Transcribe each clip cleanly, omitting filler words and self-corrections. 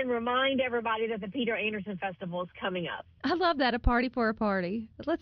and remind everybody that the Peter Anderson Festival is coming up. I love that, a party for a party. Let's,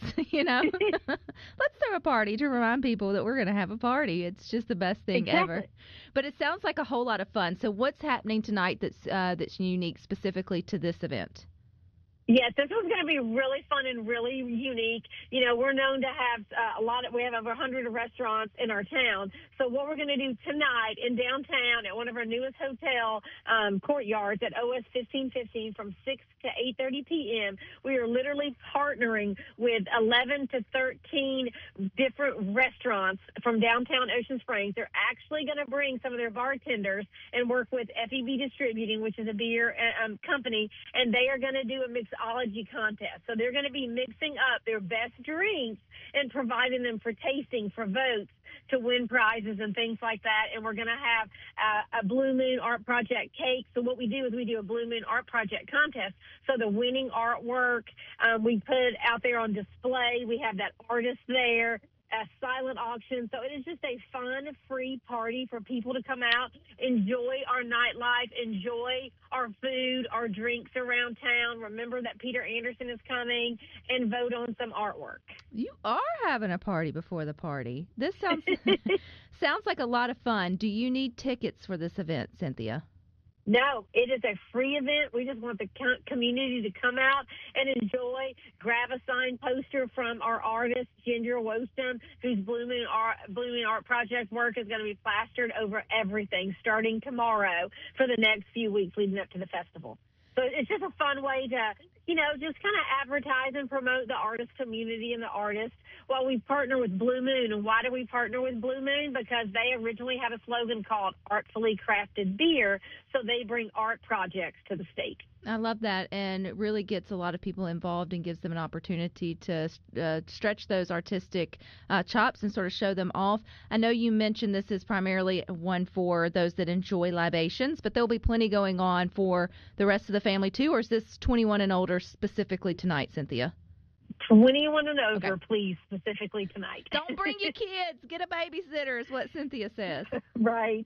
let's throw a party to remind people that we're going to have a party. It's just the best thing ever. But it sounds like a whole lot of fun. So what's happening tonight that's unique specifically to this event? Yes, this one's going to be really fun and really unique. We're known to have we have over 100 restaurants in our town. So what we're going to do tonight in downtown at one of our newest hotel courtyards at OS 1515 from 6 to 8:30 p.m., we are literally partnering with 11 to 13 different restaurants from downtown Ocean Springs. They're actually going to bring some of their bartenders and work with FEB Distributing, which is a beer company, and they are going to do a mixology contest. So they're going to be mixing up their best drinks and providing them for tasting for votes to win prizes and things like that. And we're going to have a Blue Moon Art Project cake. So what we do is we do a Blue Moon Art Project contest. So the winning artwork we put out there on display. We have that artist there, a silent auction. So it is just a fun, free party for people to come out, enjoy our nightlife, enjoy our food, our drinks around town. Remember that Peter Anderson is coming, and vote on some artwork. You are having a party before the party. This sounds sounds like a lot of fun. Do you need tickets for this event, Cynthia? No, it is a free event. We just want the community to come out and enjoy, grab a signed poster from our artist, Ginger Wostum, whose Blue Moon Art Project work is going to be plastered over everything starting tomorrow for the next few weeks leading up to the festival. So it's just a fun way to, just kind of advertise and promote the artist community and the artists while we partner with Blue Moon. And why do we partner with Blue Moon? Because they originally had a slogan called Artfully Crafted Beer, so they bring art projects to the state. I love that, and it really gets a lot of people involved and gives them an opportunity to stretch those artistic chops and sort of show them off. I know you mentioned this is primarily one for those that enjoy libations, but there'll be plenty going on for the rest of the family too, or is this 21 and older specifically tonight, Cynthia? 21 and over, okay. Please, specifically tonight. Don't bring your kids. Get a babysitter is what Cynthia says. Right.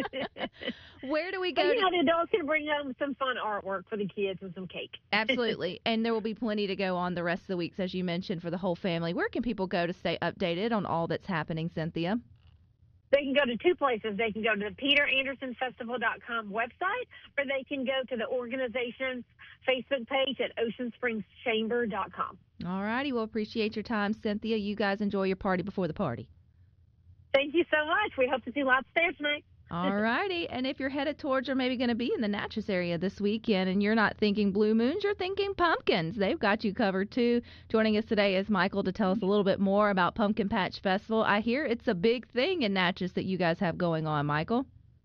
Where do we go? The adults can bring home some fun artwork for the kids and some cake. Absolutely. And there will be plenty to go on the rest of the weeks, as you mentioned, for the whole family. Where can people go to stay updated on all that's happening, Cynthia? They can go to two places. They can go to the PeterAndersonFestival.com website, or they can go to the organization's Facebook page at OceanSpringsChamber.com. All righty. Well, appreciate your time, Cynthia. You guys enjoy your party before the party. Thank you so much. We hope to see lots there tonight. All righty. And if you're headed towards or maybe going to be in the Natchez area this weekend and you're not thinking blue moons, you're thinking pumpkins. They've got you covered, too. Joining us today is Michael to tell us a little bit more about Pumpkin Patch Festival. I hear it's a big thing in Natchez that you guys have going on, Michael.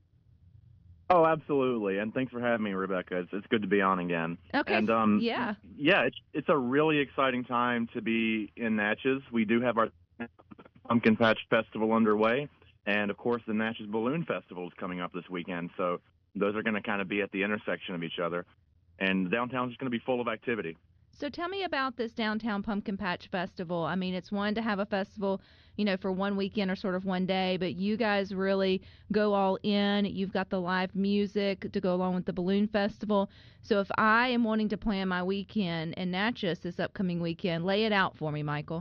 Oh, absolutely. And thanks for having me, Rebecca. It's good to be on again. Okay. And, yeah, it's a really exciting time to be in Natchez. We do have our Pumpkin Patch Festival underway. And, of course, the Natchez Balloon Festival is coming up this weekend. So those are going to kind of be at the intersection of each other. And downtown is going to be full of activity. So tell me about this Downtown Pumpkin Patch Festival. I mean, it's one to have a festival, for one weekend or sort of one day, but you guys really go all in. You've got the live music to go along with the Balloon Festival. So if I am wanting to plan my weekend in Natchez this upcoming weekend, lay it out for me, Michael.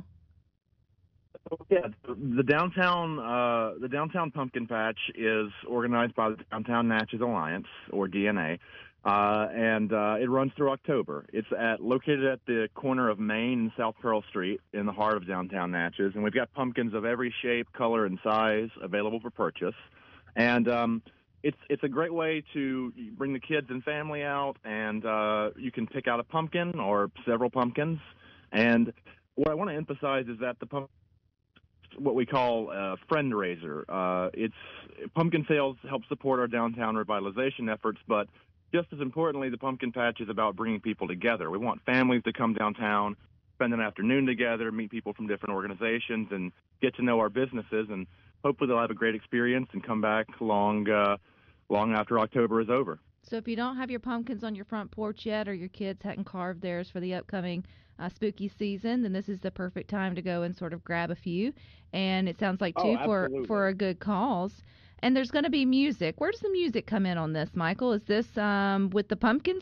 Yeah, the downtown Pumpkin Patch is organized by the Downtown Natchez Alliance, or DNA. And it runs through October. It's located at the corner of Main and South Pearl Street in the heart of downtown Natchez, and we've got pumpkins of every shape, color, and size available for purchase. And it's a great way to bring the kids and family out, and you can pick out a pumpkin or several pumpkins. And what I want to emphasize is that the pumpkin, what we call a friend raiser. Pumpkin sales help support our downtown revitalization efforts, but just as importantly, the Pumpkin Patch is about bringing people together. We want families to come downtown, spend an afternoon together, meet people from different organizations, and get to know our businesses. And hopefully they'll have a great experience and come back long after October is over. So if you don't have your pumpkins on your front porch yet, or your kids hadn't carved theirs for the upcoming spooky season, then this is the perfect time to go and sort of grab a few. And it sounds like, too, for a good cause. And there's going to be music. Where does the music come in on this, Michael? Is this with the pumpkins